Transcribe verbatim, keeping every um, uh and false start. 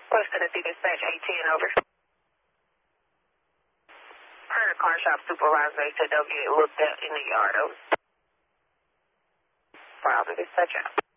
West Tennessee Dispatch eight ten, over. Heard a car shop supervisor, they said they'll get looked at in the yard, over. Problem, dispatch out.